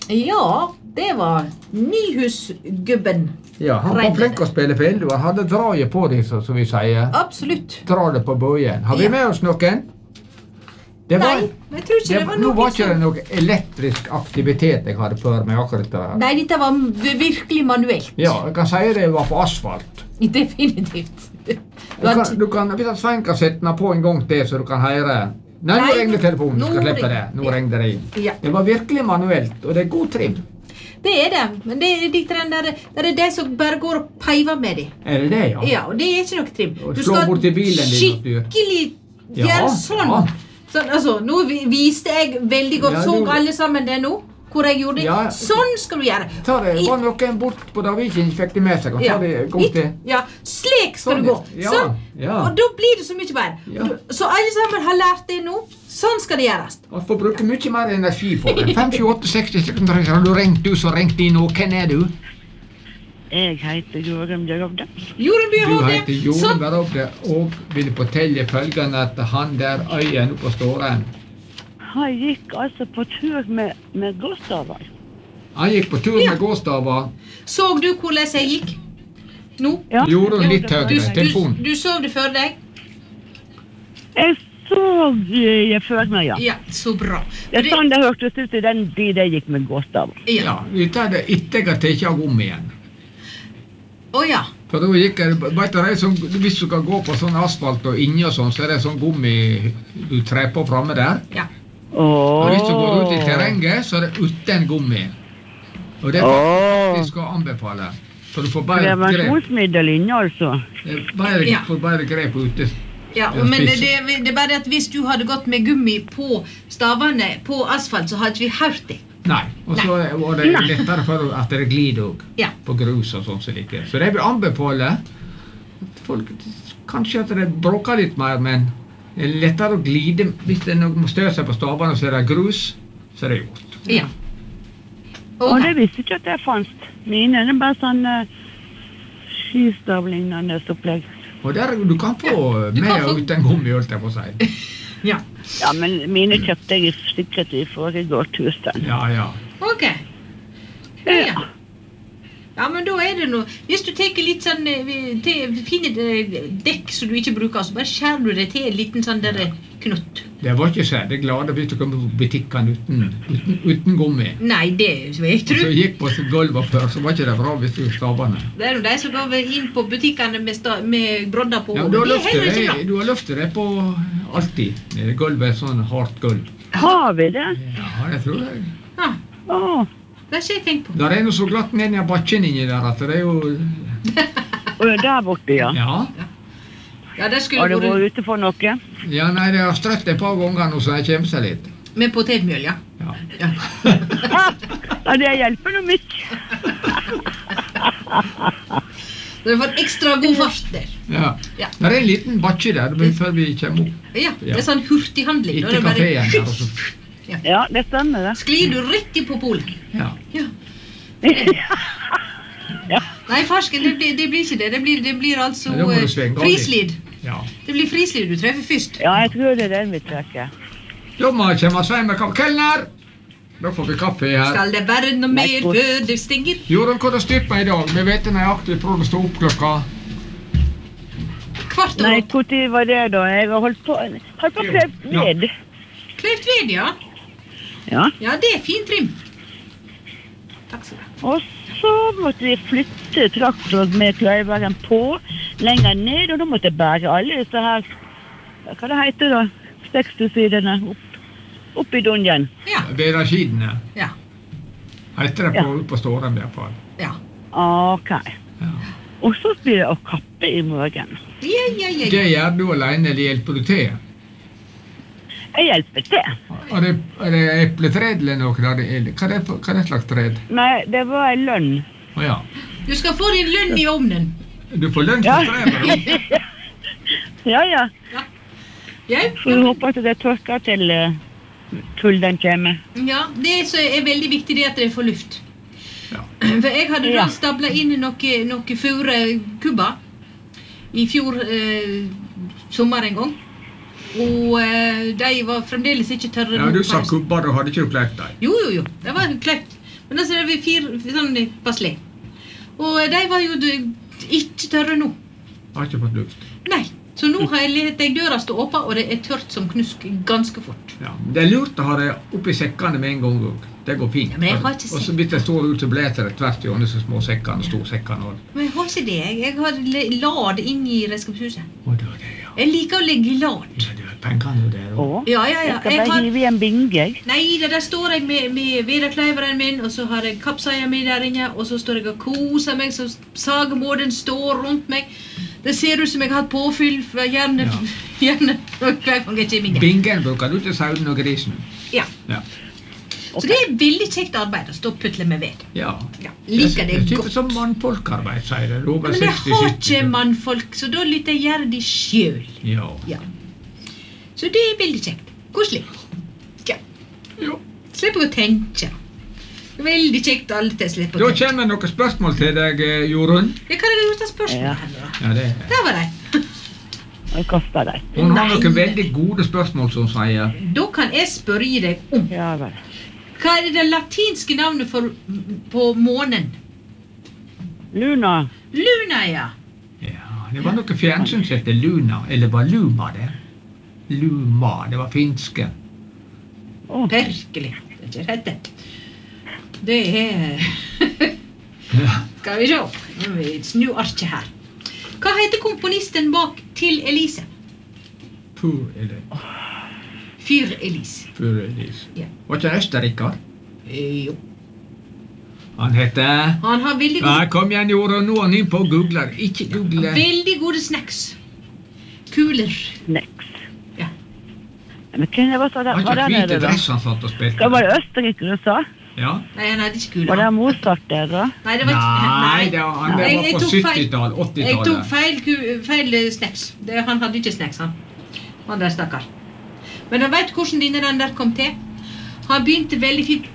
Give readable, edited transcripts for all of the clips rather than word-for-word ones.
Ja, det var Nyhusgubben. Ja, han var flink å spille fill, og han hadde draget på det, som vi sier. Absolutt. Dra det på bøyen. Har vi med oss noen? Det var, Nei, jeg tror ikke det var nå noe var ikke det noe elektrisk aktivitet jeg hadde for meg akkurat det. Nei, dette var virkelig manuelt. Ja, jeg kan si det var på asfalt. Definitivt. Du kan, hvis at Svein kan sette den på en gang til, så du kan høre. Nei, nå ringte telefonen, du skal slippe det. Nå ringte det inn. Ja. Det var virkelig manuelt, og det god trim. Det det, men det litt der de som bare går og peiver med dem. Er det, ja? Ja, og det ikke noe trim. Og slå bort i bilen din, skikkelig gjøre sånn. Ja. Sånn, altså, nå viste jeg veldig godt, så alle sammen det nå, hvor jeg gjorde det. Ja. Sånn skal du gjøre. Ta det, var noen bort på Daviken, fikk de med seg, og ta det godt til. Ja, slik skal du gå. Ja, sånn. ja. Og da blir det så mye bedre. Ja. Så alle sammen har lært det nå. Sånn skal det gjøres. Man får bruke mye mer energi på det. 5-28-60 sekunder, har du ringt du, så ringt inn nå. Hvem er du? Jeg heter Jorunn Bjørhovde. Jorunn Du Bjørhovde. heter Jorunn Bjørhovde, og vil fortelle følgende at han der øyen oppe på Ståren. Han gikk altså på tur med gåstaver. Han gikk på tur med gåstaver. Så du hvordan jeg gikk? Nå? Ja. Jorunn litt høyere, telefonen. Du så det før deg? Jeg så det før meg, ja. Ja, så bra. Det er sånn det hørtes ut i den tid jeg gikk med gåstaver. Ja. Ja, vi tar det etter jeg har tatt av om igjen. Ja. For da gikk jeg, vet du, det er sånn, hvis du kan gå på sånn asfalt og inni og sånn, så er det sånn gummi du trer på framme der. Ja. Og hvis du går ut i terrenget, så er det uten gummi. Og det er faktisk å anbefale. Så du får bedre grep. Prevensjonsmiddel inni, altså. Får bedre grep ute. Ja, men det er bare at hvis du hadde gått med gummi på stavene på asfalt, så hadde vi hørt det. Nei, og så var det lettere for at det glider også, Ja. på grus og sånn som like. Så det vil anbefale at folk, kanskje at det bråker litt mer, men det er lettere å glide. Hvis det er noe støv seg på stavene, så er det grus, så er det gjort. Ja. Og det visste ikke at det fanns. Mine det er bare sånn skistavlignende opplegg. Og der du kan få med og uten gummi, holdt jeg på å si. Ja. Ja, men mine kjøpte jeg sikkert i forrige gårdtusen. Ja, ja. Ok. Ja. Ja, men da er det noe. Hvis du tenker litt sånn, finner dekk som du ikke bruker, så bare skjærer du det til en liten sånn der knott. Det var ikke så det glade hvis du kom på butikken uten gummi. Nei, det vet Så du. gikk på gulvet før, så var ikke det bra hvis du stavene. Det er jo de som går inn på butikkene med brodder på. Ja, Det er heller ikke bra. du har løftet det på alltid. Gulvet er sånn hardt gulv. Har vi det? Ja, det tror jeg. Ja, Åh, det har ikke jeg tenkt på. Der er noe så glatt ned i bakken inni der, at det er jo... og der borte, ja. Ja. Ja, der Har skulle du vært vært ute for noe? Ja, nei, det har strøtt et par ganger nå, så jeg kommer seg litt. med potetmjøl, ja. Ja. Ja. Ja, det hjelper noe mye. Så du har fått ekstra god fart der. Ja. Ja. Det er en liten bakke der, før vi kommer opp. Ja, det er sånn hurtighandling. Da Ikke er det bare- kaféen der, og så... Ja, det stemmer det. Sklir du rett i på polen. Ja. Ja. Ja. Nei, farsken, det blir ikke det. Det blir altså Ja, da må du svinge av litt. frislid. Ja. Det blir frislid du treffer først. Ja, jeg tror det er den vi trekker. Da må jeg komme Svein med kaffe. Kelner! Da får vi kaffe her. Skal det være noe Nei, mer hvor- før det stenger? Jorunn, hva har du styrt meg i dag? Vi vet nøyaktig prøvd å stå opp klokka. Kvart Nei, over. hvor tid var det da? Jeg har holdt på kløpt Ja. ved. Kløft ved, ja. Ja. Ja, det er fin trim. Takk skal du ha. Og så måtte vi flytte traktoren med kløyveren på lenger ned, og da måtte jeg bære alle disse her, hva det heter da, 60-sidene opp i dungeon. Ja, Bedreskidene. ja, Heter det Ja. på Ståren i hvert fall. ja. Ok. Ja. Og så blir det å kappe i morgen. Ja. Det gjør du alene, eller hjelper du til? Jeg hjelper til. Er det epletred eller noe? Hva er det slags tred? Nei, det var en lønn. Å ja. Du skal få din lønn i ovnen. Du får lønn Ja. for strevet. Ja, ja. Ja, Så vi håper at det tørker til kulden kommer. ja, det som er veldig viktig er at det får luft. Ja. For jeg hadde Ja. da stablet inn noe furekubber i fjor sommer en gang. Og de var fremdeles ikke tørre. Ja, nok du på sa høsten. kubber, og hadde ikke du klekt deg. Jo, det var kløpt. Men så er vi 4 sånn passelig. Og de var jo ikke tørre nå. Har ikke fått luft. Nei, så nå har jeg døra stå åpen, og det er tørt som knusk ganske fort. Ja, det er lurt å ha det oppi sekkene med en gang. Det går fint. Ja, men jeg har ikke og så hvis det står ut, så blæser det tvert i disse små sekkene og store sekkene. Men jeg har ikke det. Jeg har lad inn i redskapshuset. Og det var det, ja. Jeg liker å legge lad. Ja, det er pengene jo der. Å, Ja. jeg skal bare hive i en binge. Nei, der står jeg med vedakleiveren min, og så har jeg kapsaia mi der inne, og så står jeg og koser meg, så sagemåden står rundt meg. Det ser ut som jeg har hatt påfyll, for gjerne hver gang jeg kommer inn. Bingen bruker du til sauden og grisen. Ja. Ja. Så det er veldig kjekt arbeid å stå og putle med ved. Ja. Ja, liker det Det godt. er som mannfolkarbeid, sier det. Over Men jeg 60, har 70. ikke mannfolk, så da lytter jeg gjøre det selv. Ja. Ja. Så det er veldig kjekt. Koselig. Ja. Jo. Slipper å tenke. Veldig kjekt alltid slipper Da å tenke. kommer noen spørsmål til deg, Jorunn. Det kan jeg gjøre et spørsmål Ja. her da. Ja, det. Der var det. Og jeg kaster deg. Hun har Nei. noen veldig gode spørsmål, som hun sier. Da kan jeg spørre deg om Ja vel. hva er det latinske navnet på månen? Luna. Luna, ja. Ja, det var noe fjernsyn som heter Luna, eller var Luma det? Luma, det var finske. Å, Virkelig. Det er ikke rett det. Det er... Ja. Skal vi se. Nå må vi snu arket her. Hva heter komponisten bak Til Elise? Pur eller Fyr Elise. Pur Elise. Ja. Var ikke det Østerrikard? Jo. Han heter... Han har veldig Nei, kom igjen, Jorunn, nå er han inn på Googler. Ikke Google. veldig gode snacks. Kuler. Next. Ja. Men hvem var det Var var ikke der hvite nede da? dress han satt og spilte? Hva var det Østerrike du sa? Ja. Nei, han hadde ikke Var det kuler. Mozart der da? Nei, det var ikke... Nei, det var, han det Jeg- var jeg på tok feil. 70-tallet, Jeg tok 80-tallet. feil snacks. Han hadde ikke snacks, han. Han der stakkar. Men jeg vet hvordan den der kom til. Han begynte veldig fint.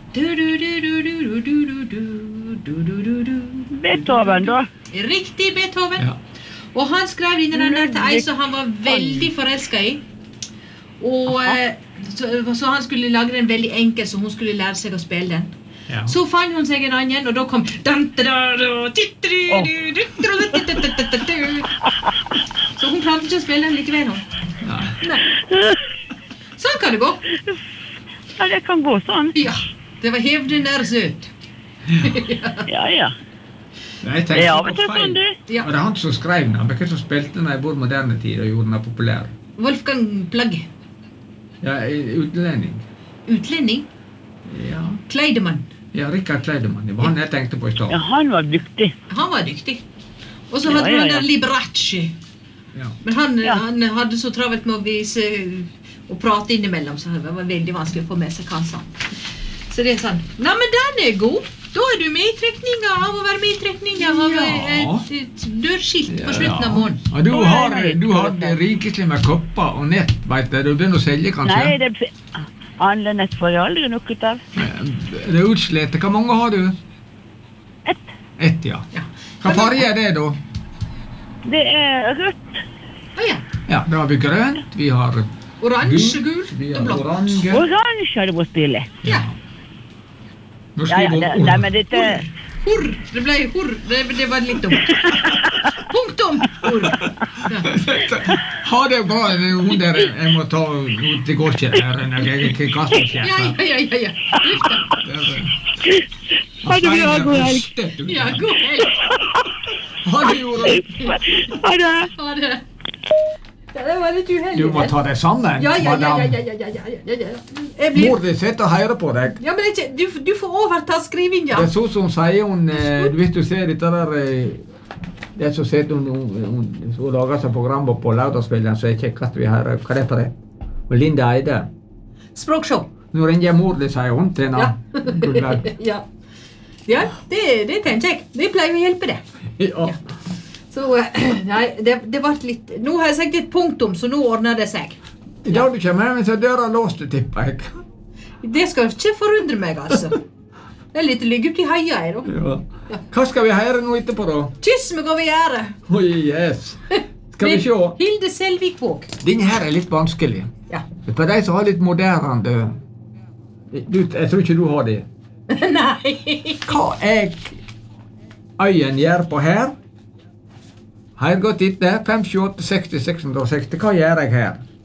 Beethoven da? Riktig Beethoven. Ja. Og han skrev den der til ei som han var veldig forelsket i. Og så han skulle lage den veldig enkel, så hun skulle lære seg å spille den. Ja. Så fant hun seg en annen, og da kom Så hun klarte ikke å spille den likevel, hun. Nei. Nei. Sånn kan det gå. Ja, det kan gå sånn. Ja, det var hevden der søt. Ja, ja. Nei, jeg Det er av tenkte og til på sånn, feil. du. Ja. Og det er han som skrev den, men hvem som spilte den i vår moderne tid og gjorde den populær? Wolfgang Plagge. Ja, utlending. Utlending. Ja, Kleidemann. ja Rikard Kleidemann. Det var han jeg tenkte på i stad. Ja, han var dyktig. Han var dyktig. Og så Ja, hadde ja, han ja. der Liberace. Ja. Men han, Ja. han hadde så travelt med å vise og prate innimellom, så det var veldig vanskelig å få med seg hva han sa. Så det er sånn. Nei, men den er god. Da er du med i trekninga av å være med i trekninga av Ja. et dørskilt på slutten av måneden. Og du har rikelig med kopper og nett, vet du. Du begynner å selge, kanskje? Nei, det alle nett får jeg aldri noe ut av. Det er utslett. Hvor mange har du? Ett. Ett, ja. Ja. Hva farge er det, da? Det er rødt. Å ja. Ja, da har vi grønt, vi har Oransje, gult vi og har blått. oransje. Oransje hadde vært stilig. Ja. Nå Ja, ja, skriver det, hun nei, ord. men dette... Hurr. Det ble hurr. Det var litt dumt. Punktum. Hurr. Ja. Ha det bra, hun der. Jeg må ta det går ikke der. Hva som skjer? Ja. Ha det bra, god helg. Ja, god helg. Ha det, Jorunn. Ha det. Ha det. Ja, det var litt uheldig. Du må ta deg sammen, Ja. madame. Jeg blir... Mor di sitter og hører på deg. Ja, men det er ikke... du får overta skrivinga. Det er sånn som sier hun hvis du ser dette der det som sitter hun lager seg program på lørdagskvelden, så er det kjekkest vi hører. Hva er det for det? Og Linda Eide. Språkshow. Nå ringer mor di, sier hun til henne. Ja. Ja, det tenker jeg. Det pleier å hjelpe det. Ja. Så, nei, det ble litt... Nå har jeg sagt et punktum, så nå ordner det seg. I dag du kommer hjem, så er døra låst, tipper jeg. Det skal ikke forundre meg, altså. Det er litt ligge ute i heia her, da. Ja. Hva skal vi høre nå etterpå, da? Kyss meg over gjerdet. Oi, yes. Skal vi se? Hilde Selvik-Våg. Denne her er litt vanskelig. Ja. For de som har litt moderne... jeg tror ikke du har det. Nei. Hva jeg øyen gjør på her? Har jeg gått etter 5, 7, 8, 60, 660, hva gjør jeg her?